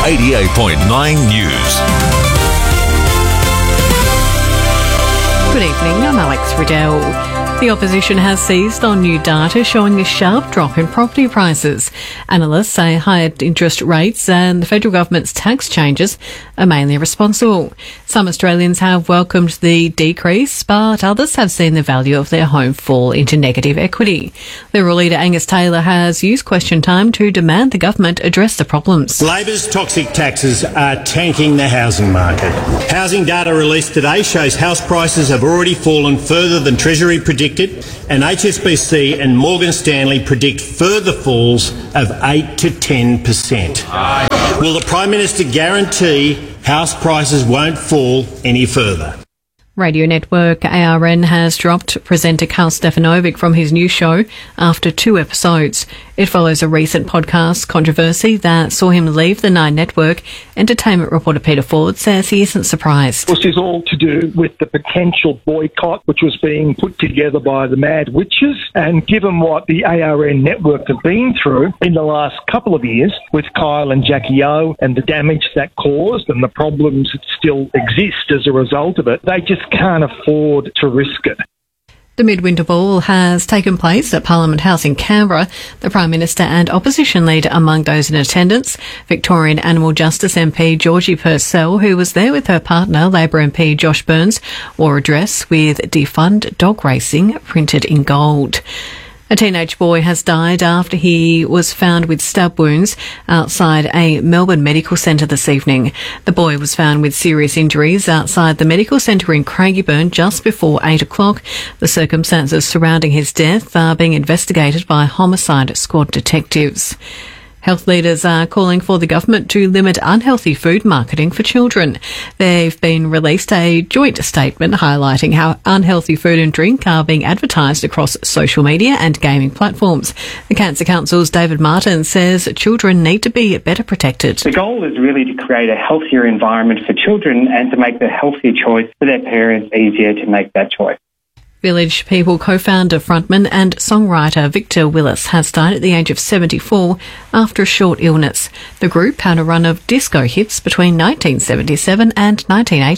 88.9 News. Good evening, I'm Alex Riddell. The opposition has seized on new data showing a sharp drop in property prices. Analysts say higher interest rates and the federal government's tax changes are mainly responsible. Some Australians have welcomed the decrease, but others have seen the value of their home fall into negative equity. Liberal leader Angus Taylor has used question time to demand the government address the problems. Labor's toxic taxes are tanking the housing market. Housing data released today shows house prices have already fallen further than Treasury predicted, and HSBC and Morgan Stanley predict further falls of 8 to 10%. Will the Prime Minister guarantee house prices won't fall any further? Radio network ARN has dropped presenter Karl Stefanovic from his new show after 2 episodes. It follows a recent podcast controversy that saw him leave the Nine network. Entertainment reporter Peter Ford says he isn't surprised. This is all to do with the potential boycott which was being put together by the Mad Witches, and given what the ARN network have been through in the last couple of years with Kyle and Jackie O and the damage that caused and the problems that still exist as a result of it, they just can't afford to risk it. The Midwinter Ball has taken place at Parliament House in Canberra. The Prime Minister and Opposition Leader among those in attendance, Victorian Animal Justice MP Georgie Purcell, who was there with her partner, Labor MP Josh Burns, wore a dress with "Defund Dog Racing" printed in gold. A teenage boy has died after he was found with stab wounds outside a Melbourne medical centre this evening. The boy was found with serious injuries outside the medical centre in Craigieburn just before 8 o'clock. The circumstances surrounding his death are being investigated by homicide squad detectives. Health leaders are calling for the government to limit unhealthy food marketing for children. They've been released a joint statement highlighting how unhealthy food and drink are being advertised across social media and gaming platforms. The Cancer Council's David Martin says children need to be better protected. The goal is really to create a healthier environment for children and to make the healthier choice for their parents easier to make that choice. Village People co-founder, frontman and songwriter Victor Willis has died at the age of 74 after a short illness. The group had a run of disco hits between 1977 and 1980.